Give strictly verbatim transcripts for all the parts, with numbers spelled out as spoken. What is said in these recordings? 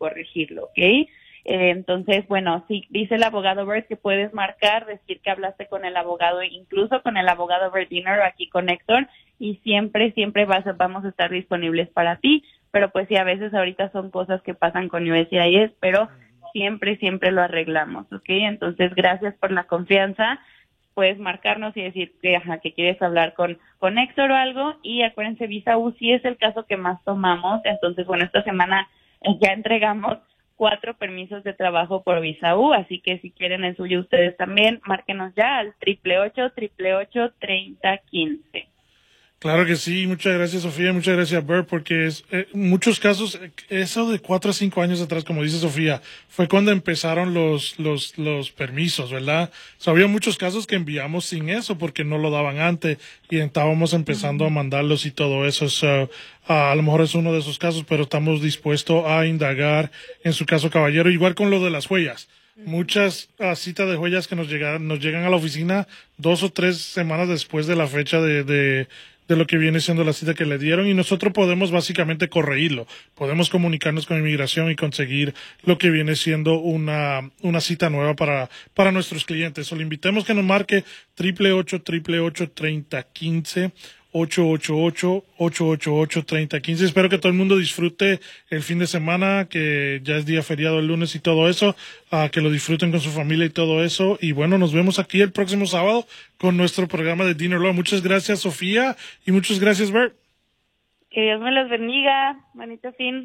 corregirlo, ¿ok? Eh, entonces, bueno, sí, dice el abogado Bert que puedes marcar, decir que hablaste con el abogado, incluso con el abogado Bert Diener, aquí con Héctor, y siempre, siempre vas, vamos a estar disponibles para ti, pero pues sí, a veces ahorita son cosas que pasan con U S C I S, pero siempre, siempre lo arreglamos, ¿ok? Entonces, gracias por la confianza. Puedes marcarnos y decir que, ajá, que quieres hablar con, con Héctor o algo, y acuérdense, Visa U sí es el caso que más tomamos. Entonces, bueno, esta semana ya entregamos cuatro permisos de trabajo por Visa U, así que si quieren el suyo ustedes también, márquenos ya al triple ocho, triple ocho, treinta quince. Claro que sí, muchas gracias Sofía, muchas gracias Bert, porque es, eh, en muchos casos, eh, eso de cuatro a cinco años atrás, como dice Sofía, fue cuando empezaron los los los permisos, ¿verdad? O sea, había muchos casos que enviamos sin eso porque no lo daban antes y estábamos empezando uh-huh. a mandarlos y todo eso. So, uh, a lo mejor es uno de esos casos, pero estamos dispuestos a indagar en su caso, caballero, igual con lo de las huellas. Muchas uh, citas de huellas que nos llegan, nos llegan a la oficina dos o tres semanas después de la fecha de, de de lo que viene siendo la cita que le dieron, y nosotros podemos básicamente corregirlo. Podemos comunicarnos con inmigración y conseguir lo que viene siendo una una cita nueva para para nuestros clientes. So, le invitamos que nos marque triple ocho, triple ocho, treinta quince, ocho ocho ocho, ocho ocho ocho, treinta quince. Espero que todo el mundo disfrute el fin de semana, que ya es día feriado el lunes y todo eso, uh, que lo disfruten con su familia y todo eso. Y bueno, nos vemos aquí el próximo sábado con nuestro programa de Dinner Law. Muchas gracias, Sofía, y muchas gracias, Bert. Que Dios me los bendiga. Bonito fin.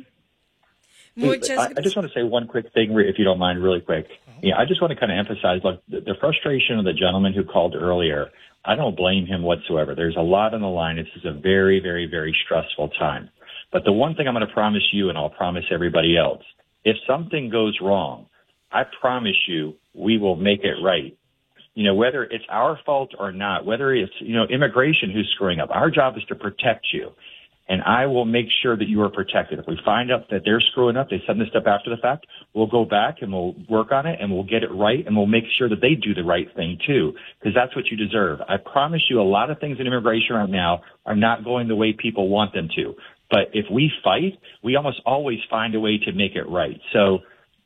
Muchas I, I just want to say one quick thing, if you don't mind, really quick. Uh-huh. Yeah, I just want to kind of emphasize, look, the, the frustration of the gentleman who called earlier, I don't blame him whatsoever. There's a lot on the line. This is a very, very, very stressful time. But the one thing I'm going to promise you, and I'll promise everybody else, if something goes wrong, I promise you we will make it right. You know, whether it's our fault or not, whether it's, you know, immigration who's screwing up, our job is to protect you. And I will make sure that you are protected. If we find out that they're screwing up, they send this stuff after the fact, we'll go back and we'll work on it and we'll get it right, and we'll make sure that they do the right thing too, because that's what you deserve. I promise you a lot of things in immigration right now are not going the way people want them to. But if we fight, we almost always find a way to make it right. So,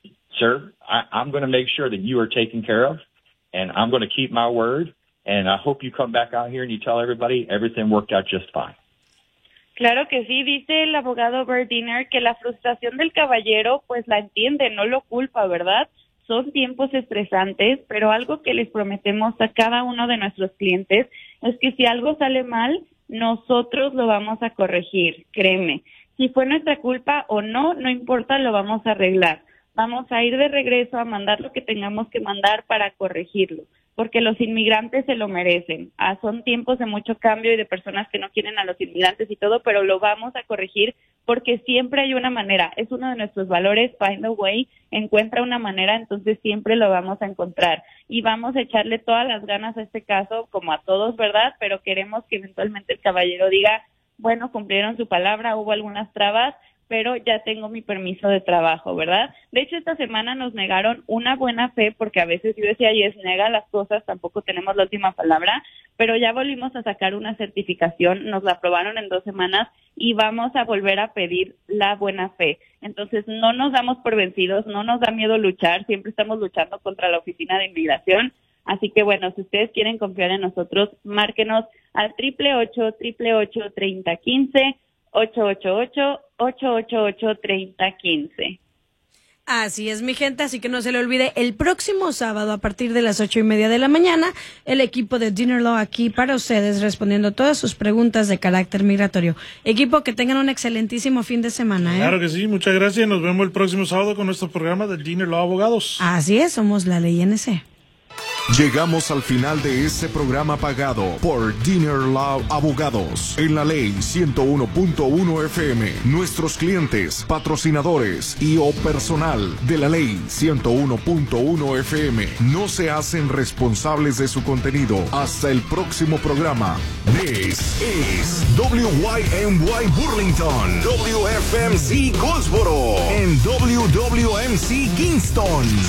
sir, I, I'm going to make sure that you are taken care of, and I'm going to keep my word, and I hope you come back out here and you tell everybody everything worked out just fine. Claro que sí, dice el abogado Bert Diener que la frustración del caballero pues la entiende, no lo culpa, ¿verdad? Son tiempos estresantes, pero algo que les prometemos a cada uno de nuestros clientes es que si algo sale mal, nosotros lo vamos a corregir, créeme. Si fue nuestra culpa o no, no importa, lo vamos a arreglar. Vamos a ir de regreso a mandar lo que tengamos que mandar para corregirlo, porque los inmigrantes se lo merecen. Ah, son tiempos de mucho cambio y de personas que no quieren a los inmigrantes y todo, pero lo vamos a corregir porque siempre hay una manera. Es uno de nuestros valores, find a way, encuentra una manera, entonces siempre lo vamos a encontrar. Y vamos a echarle todas las ganas a este caso, como a todos, ¿verdad? Pero queremos que eventualmente el caballero diga, bueno, cumplieron su palabra, hubo algunas trabas, pero ya tengo mi permiso de trabajo, ¿verdad? De hecho, esta semana nos negaron una buena fe, porque a veces yo decía, y es nega las cosas, tampoco tenemos la última palabra, pero ya volvimos a sacar una certificación, nos la aprobaron en dos semanas y vamos a volver a pedir la buena fe. Entonces, no nos damos por vencidos, no nos da miedo luchar, siempre estamos luchando contra la Oficina de Inmigración. Así que, bueno, si ustedes quieren confiar en nosotros, márquenos al triple ocho, triple ocho, treinta quince, ocho ocho ocho, ocho ocho ocho, treinta quince. Así es, mi gente, así que no se le olvide, el próximo sábado a partir de las ocho y media de la mañana, el equipo de Dinner Law aquí para ustedes respondiendo todas sus preguntas de carácter migratorio. Equipo, que tengan un excelentísimo fin de semana. ¿eh? Claro que sí, muchas gracias. Nos vemos el próximo sábado con nuestro programa de Dinner Law Abogados. Así es, somos la Ley N C. Llegamos al final de este programa pagado por Dinner Law Abogados en la Ley ciento uno punto uno F M. Nuestros clientes, patrocinadores y o personal de la Ley ciento uno punto uno F M no se hacen responsables de su contenido. Hasta el próximo programa. This is W Y M Y Burlington, W F M C Goldsboro, and W W M C Kingston.